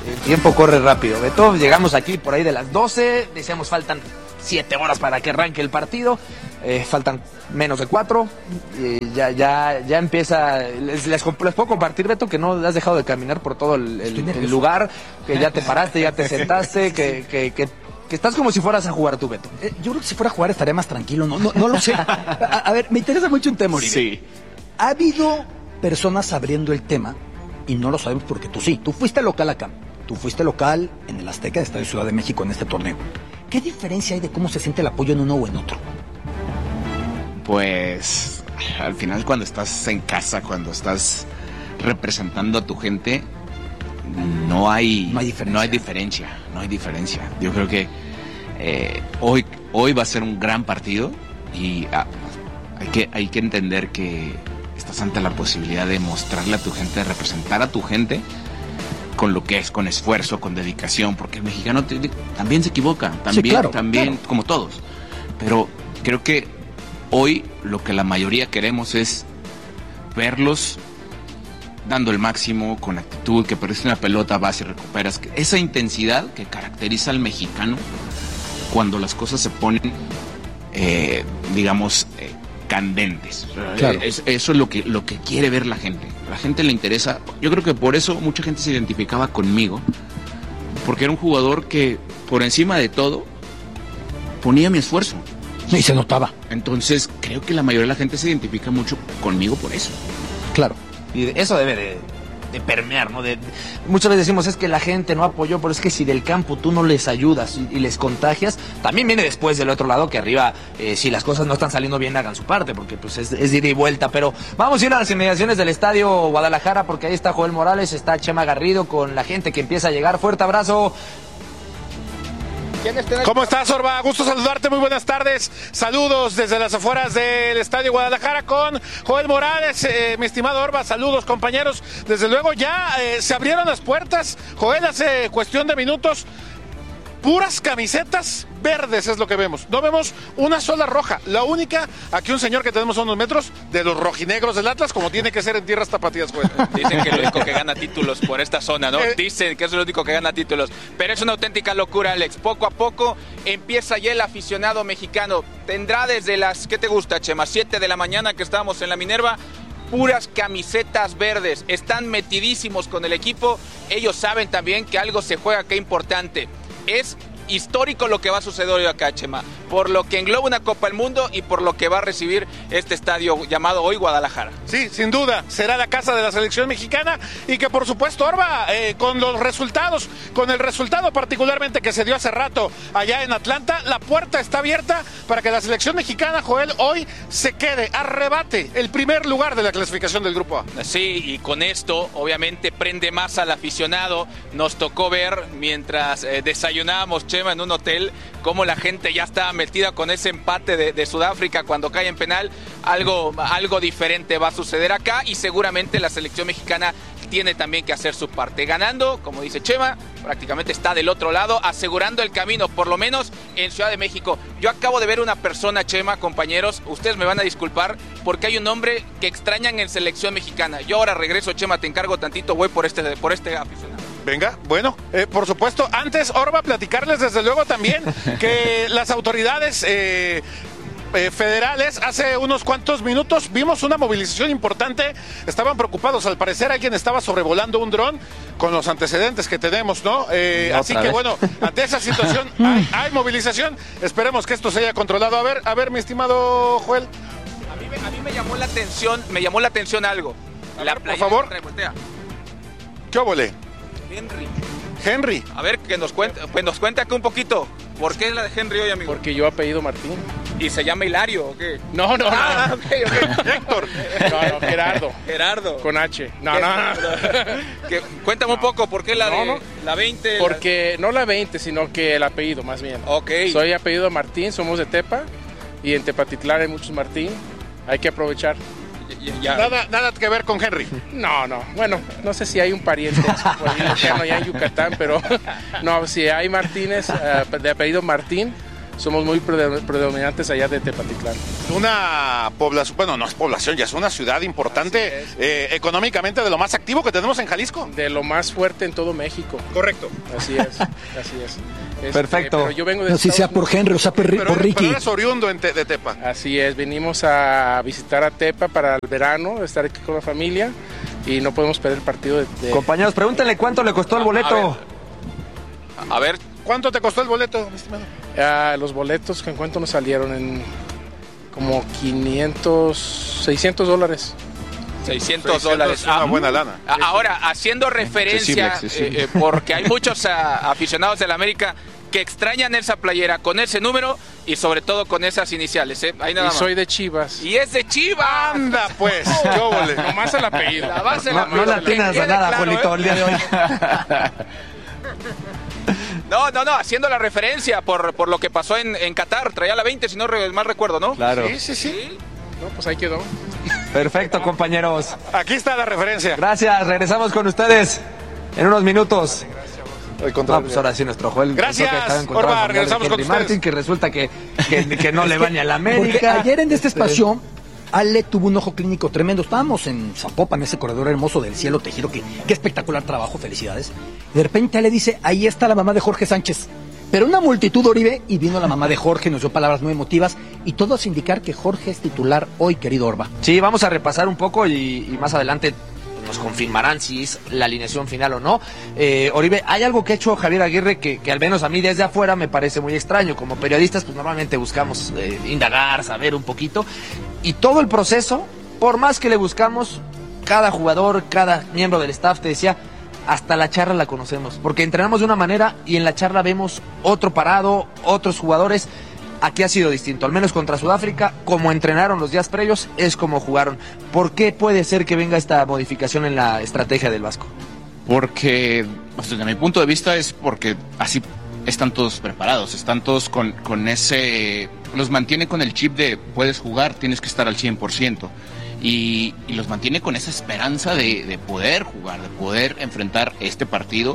El tiempo corre rápido, Beto. Llegamos aquí por ahí de las 12. Decíamos faltan 7 horas para que arranque el partido. Faltan menos de 4. Ya empieza. Les puedo compartir, Beto, que no has dejado de caminar por todo el lugar, que ya te paraste, ya te sentaste, que estás como si fueras a jugar tú, Beto. Yo creo que si fuera a jugar estaría más tranquilo, no lo sé. A ver, me interesa mucho un tema, Uribe. Sí. Ha habido personas abriendo el tema y no lo sabemos porque tú sí. Tú fuiste local acá. Tú fuiste local en el Azteca de Estadio Ciudad de México en este torneo. ¿Qué diferencia hay de cómo se siente el apoyo en uno o en otro? Pues al final, cuando estás en casa, cuando estás representando a tu gente, no hay diferencia. Yo creo que hoy va a ser un gran partido y hay que entender que estás ante la posibilidad de mostrarle a tu gente, de representar a tu gente con lo que es, con esfuerzo, con dedicación, porque el mexicano también se equivoca, claro. Como todos, pero creo que hoy lo que la mayoría queremos es verlos dando el máximo, con actitud, que perdiste una pelota, vas y recuperas. Esa intensidad que caracteriza al mexicano cuando las cosas se ponen, candentes. Claro. Eso es lo que quiere ver la gente. A la gente le interesa. Yo creo que por eso mucha gente se identificaba conmigo, porque era un jugador que, por encima de todo, ponía mi esfuerzo. Y se notaba. Entonces, creo que la mayoría de la gente se identifica mucho conmigo por eso. Claro. Y eso debe de permear, ¿no? Muchas veces decimos, es que la gente no apoyó, pero es que si del campo tú no les ayudas y les contagias, también viene después del otro lado que arriba, si las cosas no están saliendo bien, hagan su parte, porque pues es ida y vuelta. Pero vamos a ir a las inmediaciones del Estadio Guadalajara, porque ahí está Joel Morales, está Chema Garrido con la gente que empieza a llegar. Fuerte abrazo. ¿Cómo estás, Orba? Gusto saludarte, muy buenas tardes. Saludos desde las afueras del Estadio Guadalajara con Joel Morales. Mi estimado Orba, saludos, compañeros. Desde luego ya se abrieron las puertas, Joel, hace cuestión de minutos. Puras camisetas verdes es lo que vemos. No vemos una sola roja. La única, aquí un señor que tenemos a unos metros, de los rojinegros del Atlas, como tiene que ser en tierras tapatías, güey. Dicen que es lo único que gana títulos por esta zona, ¿no? Dicen que es lo único que gana títulos. Pero es una auténtica locura, Alex. Poco a poco empieza ya el aficionado mexicano. Tendrá desde las, ¿qué te gusta, Chema? 7 de la mañana que estábamos en la Minerva. Puras camisetas verdes. Están metidísimos con el equipo. Ellos saben también que algo se juega, que importante. Es histórico lo que va a suceder hoy acá, Chema, por lo que engloba una Copa del Mundo y por lo que va a recibir este estadio llamado hoy Guadalajara. Sí, sin duda, será la casa de la selección mexicana y que por supuesto, Orba, con los resultados, con el resultado particularmente que se dio hace rato allá en Atlanta, la puerta está abierta para que la selección mexicana, Joel, hoy se quede, arrebate el primer lugar de la clasificación del Grupo A. Sí, y con esto obviamente prende más al aficionado. Nos tocó ver mientras desayunábamos, Chema, en un hotel, cómo la gente ya estaba metida con ese empate de Sudáfrica cuando cae en penal. Algo diferente va a suceder acá y seguramente la selección mexicana tiene también que hacer su parte. Ganando, como dice Chema, prácticamente está del otro lado, asegurando el camino, por lo menos en Ciudad de México. Yo acabo de ver una persona, Chema, compañeros, ustedes me van a disculpar, porque hay un nombre que extrañan en selección mexicana. Yo ahora regreso, Chema, te encargo tantito, voy por este aficionado. Venga, bueno, por supuesto. Antes, Orba, platicarles desde luego también que las autoridades federales, hace unos cuantos minutos vimos una movilización importante. Estaban preocupados, al parecer alguien estaba sobrevolando un dron con los antecedentes que tenemos, ¿no? Así que bueno, ante esa situación hay movilización. Esperemos que esto se haya controlado. A ver, mi estimado Joel. A mí me llamó la atención algo. Por favor. ¿Qué óvole? Henry. A ver, que nos cuenta aquí un poquito. ¿Por qué es la de Henry hoy, amigo? Porque yo apellido Martín. ¿Y se llama Hilario o qué? No. Okay. Héctor. No, Gerardo. Con H. No. Cuéntame un poco, ¿por qué la 20? Porque no la 20, sino que el apellido, más bien. Ok. Soy apellido Martín, somos de Tepa. Y en Tepatitlán hay muchos Martín. Hay que aprovechar. Nada que ver con Henry. No. Bueno, no sé si hay un pariente por ahí lejano allá en Yucatán, pero no, si hay Martínez de apellido Martín, somos muy predominantes allá de Tepatitlán. Una población, bueno, no es población, ya es una ciudad importante, económicamente de lo más activo que tenemos en Jalisco. De lo más fuerte en todo México. Correcto. Así es. Perfecto. Pero yo vengo de no sé si sea por Henry o sea por Ricky. Pero eres oriundo de Tepa. Así es, venimos a visitar a Tepa para el verano, estar aquí con la familia y no podemos perder el partido de... Compañeros, pregúntenle cuánto le costó el boleto. A ver. ¿Cuánto te costó el boleto, mi estimado? Los boletos, ¿en cuánto nos salieron? En como $600. $600. Una buena lana. Ahora, haciendo referencia, porque hay muchos aficionados del América que extrañan esa playera con ese número y sobre todo con esas iniciales. Ahí nada más. Soy de Chivas. Y es de Chivas. Anda, pues. Nomás el apellido. No la atinas a nada, Juanito, el día de hoy. No, haciendo la referencia por lo que pasó en Qatar, traía la 20, si no mal recuerdo, ¿no? Claro. Sí. No, pues ahí quedó. Perfecto, compañeros. Aquí está la referencia. Gracias, regresamos con ustedes en unos minutos. Pues ahora sí, nuestro Joel. Gracias, Orba, regresamos con Martín, ustedes. Que resulta que no le va ni a la América. Porque ayer en este espacio... Ale tuvo un ojo clínico tremendo. Estábamos en Zapopan, ese corredor hermoso del cielo tejido, qué espectacular trabajo, felicidades. De repente Ale dice, ahí está la mamá de Jorge Sánchez. Pero una multitud, Oribe, y vino la mamá de Jorge, nos dio palabras muy emotivas, y todo hace indicar que Jorge es titular hoy, querido Orba. Sí, vamos a repasar un poco y más adelante nos confirmarán si es la alineación final o no. Oribe, hay algo que ha hecho Javier Aguirre que al menos a mí desde afuera me parece muy extraño. Como periodistas, pues normalmente buscamos indagar, saber un poquito. Y todo el proceso, por más que le buscamos, cada jugador, cada miembro del staff te decía, hasta la charla la conocemos. Porque entrenamos de una manera y en la charla vemos otro parado, otros jugadores. Aquí ha sido distinto, al menos contra Sudáfrica, como entrenaron los días previos, es como jugaron. ¿Por qué puede ser que venga esta modificación en la estrategia del Vasco? Porque, desde mi punto de vista, es porque así están todos preparados, están todos con ese... Los mantiene con el chip de puedes jugar, tienes que estar al 100%. Y los mantiene con esa esperanza de poder jugar, de poder enfrentar este partido.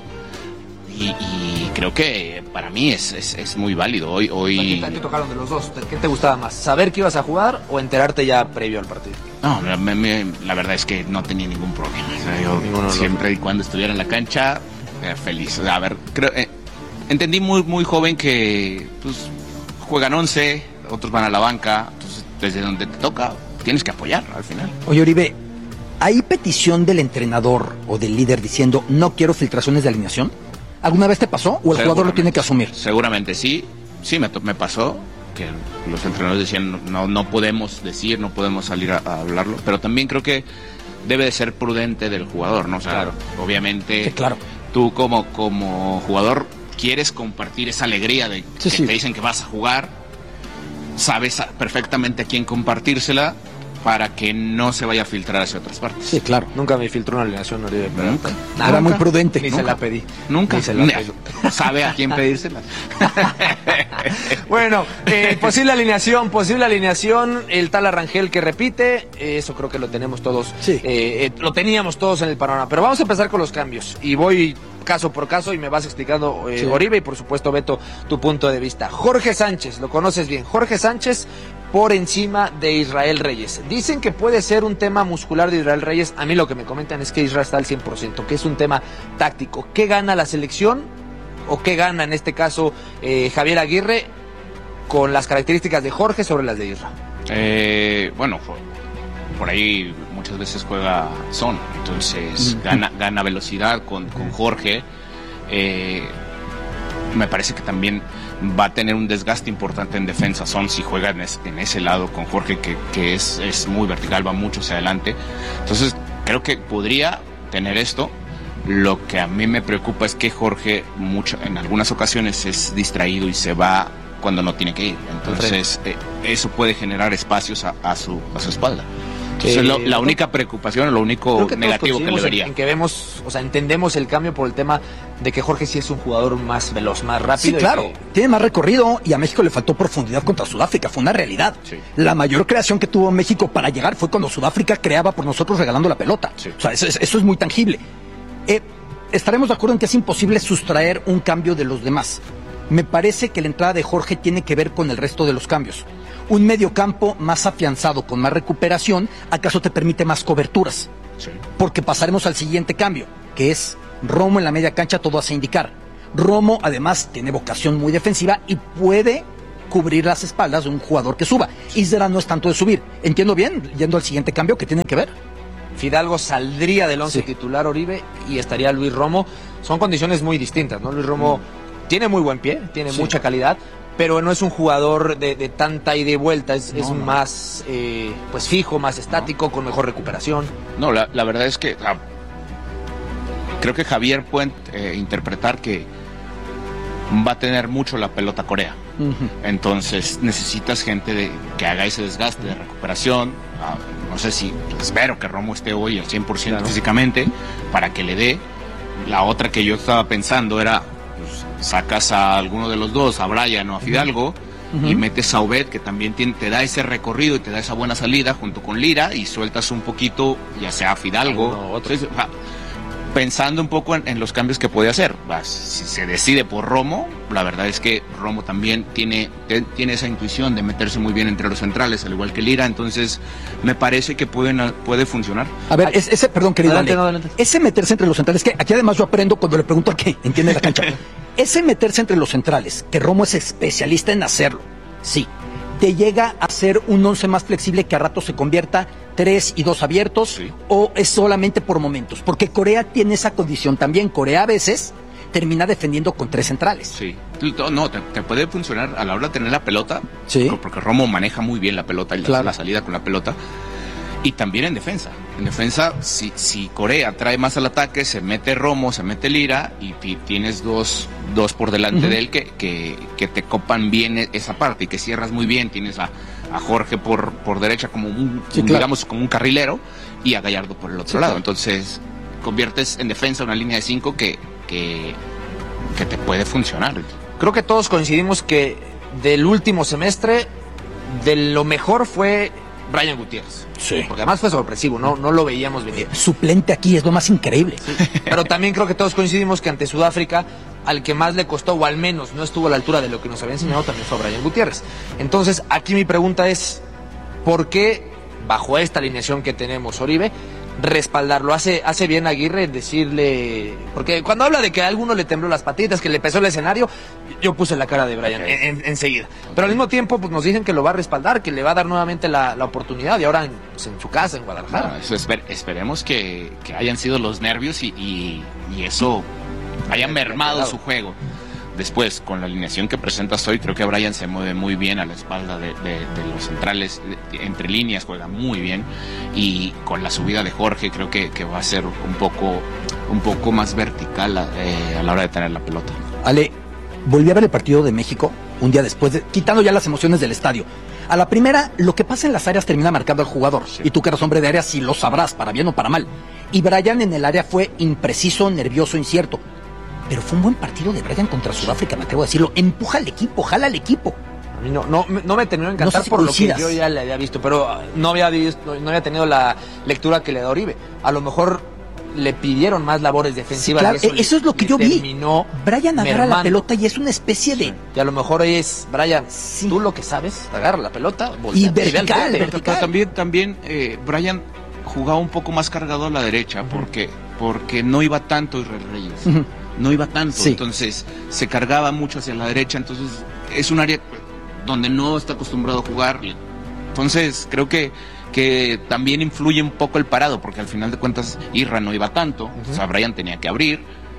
Y creo que para mí es muy válido. Hoy... ¿Qué te tocaron de los dos? ¿Qué te gustaba más? ¿Saber que ibas a jugar o enterarte ya previo al partido? No, la verdad es que no tenía ningún problema. O sea, yo siempre y cuando estuviera en la cancha, feliz. A ver, creo, entendí muy joven que pues, juegan 11, otros van a la banca. Entonces, desde donde te toca, tienes que apoyar al final. Oye, Oribe, ¿hay petición del entrenador o del líder diciendo no quiero filtraciones de alineación? ¿Alguna vez te pasó o el jugador lo tiene que asumir? Seguramente sí me pasó que los entrenadores decían no podemos decir, no podemos salir a hablarlo, pero también creo que debe de ser prudente del jugador, ¿no? O sea, claro. Obviamente sí, claro. Tú como jugador quieres compartir esa alegría de que te dicen que vas a jugar, sabes perfectamente a quién compartírsela para que no se vaya a filtrar hacia otras partes. Sí, claro. Nunca me filtró una alineación, Oribe. Nunca. Era muy prudente. Ni se la pedí. Nunca. Ni se la pedí. Sabe a quién pedírsela. Bueno, posible alineación, el tal Arrangel que repite, eso creo que lo tenemos todos. Sí. Lo teníamos todos en el panorama. Pero vamos a empezar con los cambios. Y voy caso por caso y me vas explicando, sí. Oribe, y por supuesto, Beto, tu punto de vista. Jorge Sánchez, lo conoces bien. Jorge Sánchez por encima de Israel Reyes. Dicen que puede ser un tema muscular de Israel Reyes. A mí lo que me comentan es que Israel está al 100%, que es un tema táctico. ¿Qué gana la selección? ¿O qué gana en este caso Javier Aguirre con las características de Jorge sobre las de Israel? Bueno, por ahí muchas veces juega Son, entonces gana velocidad con Jorge. Me parece que también va a tener un desgaste importante en defensa Son si juega en ese lado con Jorge que es muy vertical, va mucho hacia adelante. Entonces creo que podría tener esto. Lo que a mí me preocupa es que Jorge en algunas ocasiones es distraído y se va cuando no tiene que ir. Entonces eso puede generar espacios a su espalda. Entonces la única preocupación, lo único negativo que le vería. En que vemos, o sea, entendemos el cambio por el tema de que Jorge sí es un jugador más veloz, más rápido. Sí, claro, tiene más recorrido y a México le faltó profundidad contra Sudáfrica, fue una realidad. Sí. La mayor creación que tuvo México para llegar fue cuando Sudáfrica creaba por nosotros regalando la pelota. Sí. O sea, eso es muy tangible. Estaremos de acuerdo en que es imposible sustraer un cambio de los demás. Me parece que la entrada de Jorge tiene que ver con el resto de los cambios. Un mediocampo más afianzado, con más recuperación, ¿acaso te permite más coberturas? Sí. Porque pasaremos al siguiente cambio, que es Romo en la media cancha, todo hace indicar. Romo, además, tiene vocación muy defensiva y puede cubrir las espaldas de un jugador que suba. Isra no es tanto de subir. ¿Entiendo bien? Yendo al siguiente cambio, ¿qué tiene que ver? Fidalgo saldría del 11 Sí. titular, Oribe, y estaría Luis Romo. Son condiciones muy distintas, ¿no? Luis Romo tiene muy buen pie, tiene mucha calidad, pero no es un jugador de tanta ida y vuelta, es más pues fijo, más estático, con mejor recuperación. No, la verdad es que creo que Javier puede interpretar que va a tener mucho la pelota Corea. Entonces necesitas gente que haga ese desgaste de recuperación. No sé si espero que Romo esté hoy al 100% físicamente para que le dé. La otra que yo estaba pensando era, pues, sacas a alguno de los dos, a Brian o a Fidalgo, y metes a Obed, que también te da ese recorrido y te da esa buena salida junto con Lira, y sueltas un poquito, ya sea a Fidalgo. Entonces, pensando un poco en los cambios que puede hacer. Si se decide por Romo, la verdad es que Romo también tiene esa intuición de meterse muy bien entre los centrales, al igual que Lira, entonces me parece que puede funcionar. A ver, perdón, querido Adelante, Ale, adelante. ese meterse entre los centrales, que aquí además yo aprendo cuando le pregunto a qué entiende la cancha. Ese meterse entre los centrales, que Romo es especialista en hacerlo, sí, te llega a ser un 11 más flexible que a rato se convierta 3 y 2 abiertos, Sí. o es solamente por momentos, porque Corea tiene esa condición también. Corea a veces termina defendiendo con 3 centrales. Sí, no, te puede funcionar a la hora de tener la pelota, Sí. porque Romo maneja muy bien la pelota y Claro. la salida con la pelota, y también en defensa. En defensa, si Corea trae más al ataque, se mete Romo, se mete Lira, y tienes dos por delante de él que te copan bien esa parte y que cierras muy bien. Tienes a Jorge por derecha como digamos, como un carrilero, y a Gallardo por el otro lado. Claro. Entonces, conviertes en defensa una línea de 5 que te puede funcionar. Creo que todos coincidimos que del último semestre, de lo mejor fue Brian Gutiérrez. Sí. Porque además fue sorpresivo, no lo veíamos venir. Suplente aquí es lo más increíble. Pero también creo que todos coincidimos que ante Sudáfrica, al que más le costó, o al menos no estuvo a la altura de lo que nos había enseñado, también fue Brian Gutiérrez. Entonces, aquí mi pregunta es, ¿por qué, bajo esta alineación que tenemos, Oribe, respaldarlo? Hace bien Aguirre decirle, porque cuando habla de que a alguno le tembló las patitas, que le pesó el escenario, yo puse la cara de Brian enseguida. Pero al mismo tiempo, pues nos dicen que lo va a respaldar, que le va a dar nuevamente la oportunidad, y ahora en su casa, en Guadalajara. Eso esperemos que hayan sido los nervios y eso haya mermado su juego. Después, con la alineación que presentas hoy, creo que Brian se mueve muy bien a la espalda de los centrales, entre líneas juega muy bien, y con la subida de Jorge creo que va a ser un poco más vertical a la hora de tener la pelota. Ale, volví a ver el partido de México un día después, quitando ya las emociones del estadio. A la primera, lo que pasa en las áreas termina marcando al jugador. Sí. Y tú que eres hombre de área, sí lo sabrás, para bien o para mal. Y Brian en el área fue impreciso, nervioso, incierto. Pero fue un buen partido de Brian contra Sudáfrica, me atrevo a decirlo. Empuja al equipo, jala al equipo. A mí no me terminó de encantar, no sé si por coincidas. Lo que yo ya le había visto, pero no había tenido la lectura que le da Oribe. A lo mejor le pidieron más labores defensivas. Sí, claro, eso es lo que yo vi. Brian agarra mermando la pelota y es una especie de... Sí. Y a lo mejor es, Brian, tú lo que sabes, agarra la pelota, y vertical. Pero también Brian jugaba un poco más cargado a la derecha, porque no iba tanto Israel Reyes. No iba tanto, sí. Entonces se cargaba mucho hacia la derecha, entonces es un área donde no está acostumbrado a jugar. Entonces creo que también influye un poco el parado, porque al final de cuentas Irra no iba tanto, o sea, Brian tenía que abrir,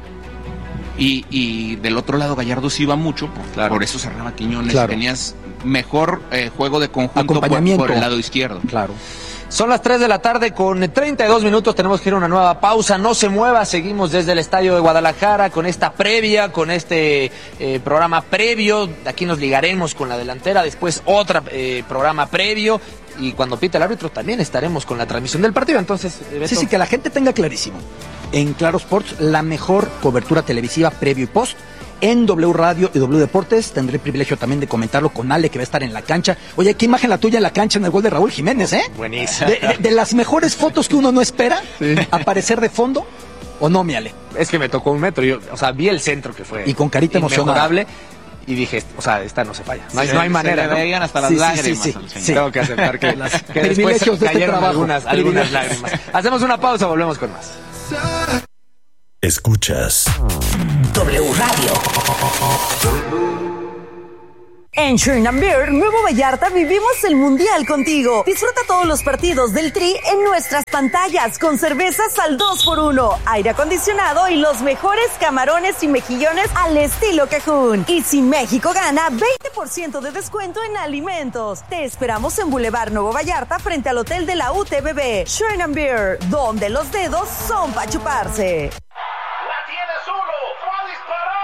y del otro lado Gallardo sí iba mucho, por eso cerraba Quiñones, y tenías mejor juego de conjunto por el lado izquierdo. Claro. Son las 3 de la tarde con 32 minutos, tenemos que ir a una nueva pausa, no se mueva, seguimos desde el Estadio de Guadalajara con esta previa, con este programa previo, aquí nos ligaremos con la delantera, después otro programa previo, y cuando pite el árbitro también estaremos con la transmisión del partido, entonces... Beto... Sí, que la gente tenga clarísimo, en Claro Sports, la mejor cobertura televisiva previo y post. En W Radio y W Deportes tendré el privilegio también de comentarlo con Ale, que va a estar en la cancha. Oye, qué imagen la tuya en la cancha en el gol de Raúl Jiménez, ¿eh? Buenísimo. De las mejores fotos que uno no espera, aparecer de fondo, ¿o no, mi Ale? Es que me tocó un metro, o sea, vi el centro que fue... Y con carita emocionada. y dije, o sea, esta no se falla. No hay manera. Se le veían hasta las lágrimas. Sí. Tengo que aceptar que después cayeron algunas lágrimas. Hacemos una pausa, volvemos con más. Escuchas W Radio. En Sherman Beer, Nuevo Vallarta, vivimos el Mundial contigo. Disfruta todos los partidos del Tri en nuestras pantallas con cervezas al 2x1, aire acondicionado y los mejores camarones y mejillones al estilo Cajún. Y si México gana, 20% de descuento en alimentos. Te esperamos en Boulevard Nuevo Vallarta frente al Hotel de la UTBB. Sherman Beer, donde los dedos son para chuparse. ¡La tienes uno! ¡Va a disparar!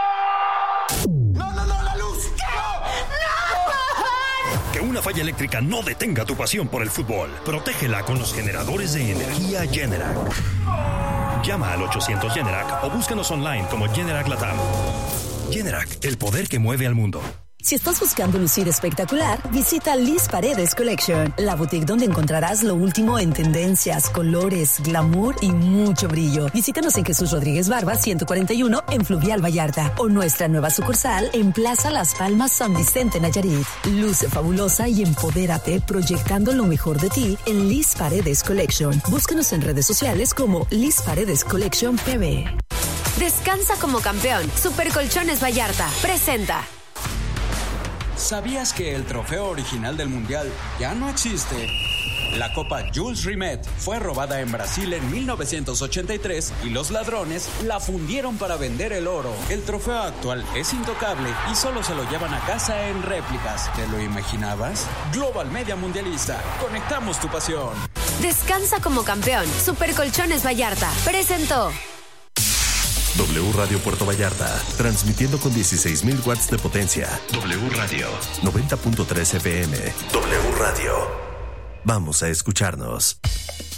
Que una falla eléctrica no detenga tu pasión por el fútbol. Protégela con los generadores de energía Generac. Llama al 800 Generac o búscanos online como Generac Latam. Generac, el poder que mueve al mundo. Si estás buscando lucir espectacular, visita Liz Paredes Collection, la boutique donde encontrarás lo último en tendencias, colores, glamour y mucho brillo. Visítanos en Jesús Rodríguez Barba 141 en Fluvial Vallarta o nuestra nueva sucursal en Plaza Las Palmas San Vicente Nayarit. Luce fabulosa y empodérate proyectando lo mejor de ti en Liz Paredes Collection. Búscanos en redes sociales como Liz Paredes Collection PB. Descansa como campeón. Supercolchones Vallarta presenta. ¿Sabías que el trofeo original del Mundial ya no existe? La Copa Jules Rimet fue robada en Brasil en 1983 y los ladrones la fundieron para vender el oro. El trofeo actual es intocable y solo se lo llevan a casa en réplicas. ¿Te lo imaginabas? Global Media Mundialista. Conectamos tu pasión. Descansa como campeón. Supercolchones Vallarta presentó. W Radio Puerto Vallarta, transmitiendo con 16,000 watts de potencia. W Radio, 90.3 FM. W Radio. Vamos a escucharnos.